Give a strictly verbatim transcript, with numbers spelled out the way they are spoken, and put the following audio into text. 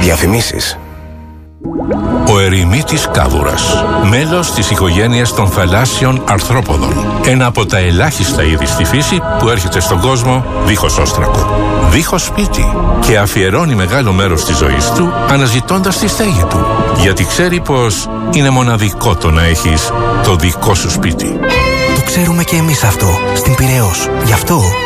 Διαφημίσεις. Ο ερημίτης κάβουρας, μέλος της οικογένειας των θαλάσσιων αρθρόποδων. Ένα από τα ελάχιστα είδη στη φύση που έρχεται στον κόσμο δίχως όστρακο, δίχως σπίτι και αφιερώνει μεγάλο μέρος της ζωής του αναζητώντας τη στέγη του. Γιατί ξέρει πως είναι μοναδικό το να έχεις το δικό σου σπίτι. Το ξέρουμε και εμείς αυτό στην Πειραιώς. Γι' αυτό